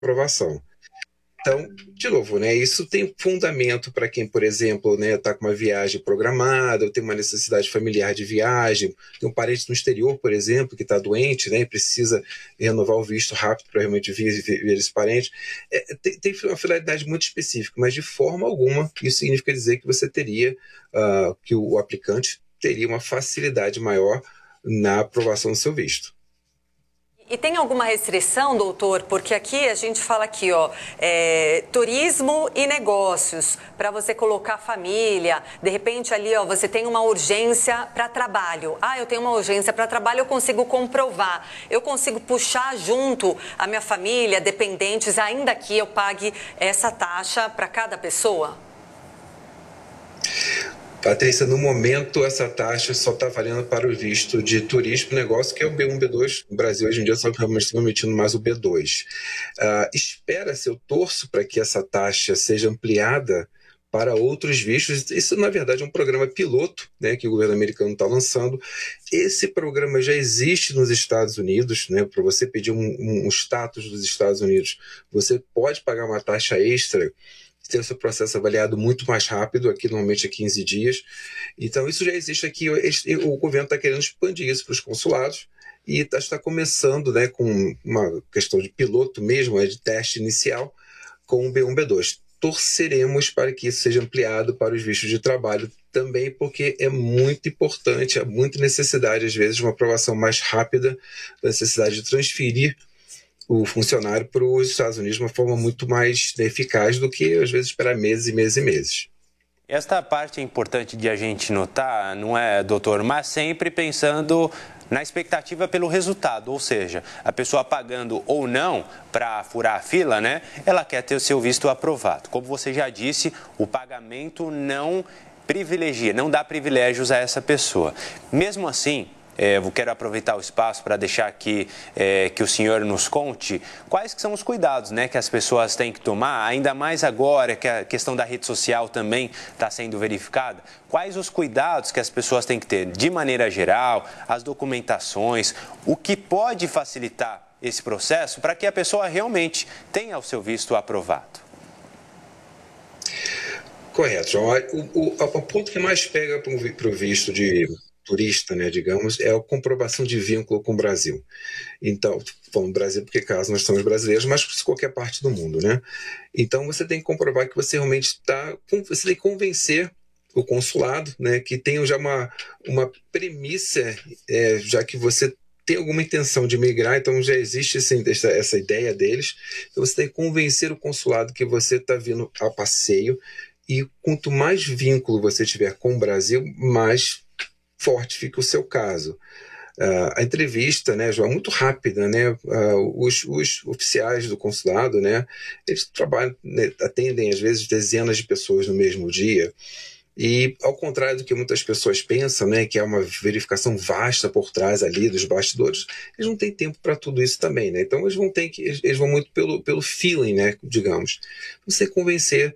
aprovação. Então, de novo, né, isso tem fundamento para quem, por exemplo, né, está com uma viagem programada, ou tem uma necessidade familiar de viagem, tem um parente no exterior, por exemplo, que está doente, né, e precisa renovar o visto rápido para realmente ver esse parente. Tem uma finalidade muito específica, mas de forma alguma isso significa dizer que você teria, que o aplicante teria uma facilidade maior na aprovação do seu visto. E tem alguma restrição, doutor? Porque aqui a gente fala aqui, ó, turismo e negócios, para você colocar família, de repente ali, ó, você tem uma urgência para trabalho. Ah, eu tenho uma urgência para trabalho, eu consigo comprovar. Eu consigo puxar junto a minha família, dependentes, ainda que eu pague essa taxa para cada pessoa? Patrícia, no momento essa taxa só está valendo para o visto de turismo negócio, que é o B1, B2. No Brasil, hoje em dia, só estamos emitindo mais o B2. Espera-se, eu torço para que essa taxa seja ampliada para outros vistos. Isso, na verdade, é um programa piloto, né, que o governo americano está lançando. Esse programa já existe nos Estados Unidos, né, para você pedir um status dos Estados Unidos, você pode pagar uma taxa extra, ter o seu processo avaliado muito mais rápido, aqui normalmente é 15 dias. Então isso já existe aqui, o governo está querendo expandir isso para os consulados e está começando, né, com uma questão de piloto mesmo, de teste inicial, com o B1, B2. Torceremos para que isso seja ampliado para os vistos de trabalho também, porque é muito importante, há muita necessidade, às vezes, de uma aprovação mais rápida, da necessidade de transferir o funcionário para os Estados Unidos de uma forma muito mais eficaz do que, às vezes, esperar meses e meses e meses. Esta parte é importante de a gente notar, não é, doutor? Mas sempre pensando na expectativa pelo resultado, ou seja, a pessoa pagando ou não para furar a fila, né? Ela quer ter o seu visto aprovado. Como você já disse, o pagamento não privilegia, não dá privilégios a essa pessoa. Mesmo assim, eu quero aproveitar o espaço para deixar aqui que o senhor nos conte quais que são os cuidados, né, que as pessoas têm que tomar, ainda mais agora que a questão da rede social também está sendo verificada. Quais os cuidados que as pessoas têm que ter de maneira geral, as documentações, o que pode facilitar esse processo para que a pessoa realmente tenha o seu visto aprovado? Correto, João. O ponto que mais pega para o visto de turista, né, digamos, é a comprovação de vínculo com o Brasil. Então, falando Brasil porque caso nós somos brasileiros, mas qualquer parte do mundo, né? Então você tem que comprovar que você realmente está, você tem que convencer o consulado, né, que tenha já uma premissa, já que você tem alguma intenção de migrar, então já existe essa ideia deles. Então você tem que convencer o consulado que você está vindo a passeio, e quanto mais vínculo você tiver com o Brasil, mais forte fica o seu caso. A entrevista, né, João, é muito rápida, né? Os oficiais do consulado, né, eles trabalham, né, atendem às vezes dezenas de pessoas no mesmo dia. E ao contrário do que muitas pessoas pensam, né, que é uma verificação vasta por trás ali dos bastidores, eles não têm tempo para tudo isso também, né? Então eles vão muito pelo feeling, né, digamos. Você convencer,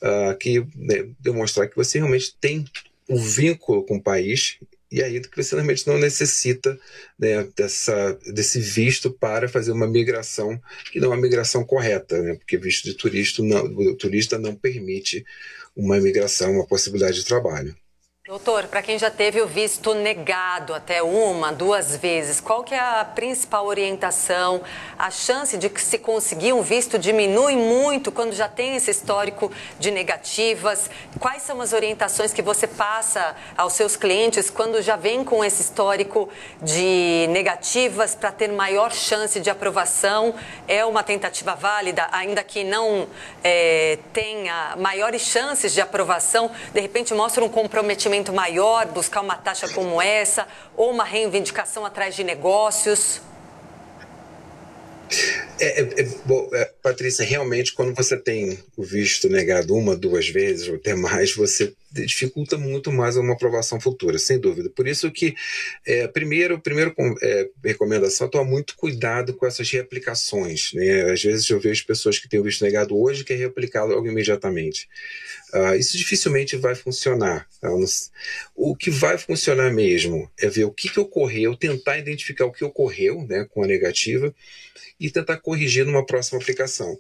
né, demonstrar que você realmente tem um vínculo com o país, e aí que você realmente não necessita, né, desse visto para fazer uma migração, que não é uma migração correta, né, porque visto de o turista não permite uma migração, uma possibilidade de trabalho. Doutor, para quem já teve o visto negado até uma, duas vezes, qual que é a principal orientação? A chance de que se conseguir um visto diminui muito quando já tem esse histórico de negativas? Quais são as orientações que você passa aos seus clientes quando já vem com esse histórico de negativas para ter maior chance de aprovação? É uma tentativa válida, ainda que não tenha maiores chances de aprovação? De repente mostra um comprometimento maior, buscar uma taxa como essa, ou uma reivindicação atrás de negócios? Patrícia, realmente, quando você tem o visto negado uma, duas vezes ou até mais, você dificulta muito mais uma aprovação futura, sem dúvida. Por isso que, primeiro recomendação é tomar muito cuidado com essas reaplicações, né? Às vezes eu vejo pessoas que têm o visto negado hoje que é reaplicado logo imediatamente. Isso dificilmente vai funcionar. O que vai funcionar mesmo é ver o que ocorreu, tentar identificar o que ocorreu, né, com a negativa e tentar corrigir numa próxima aplicação.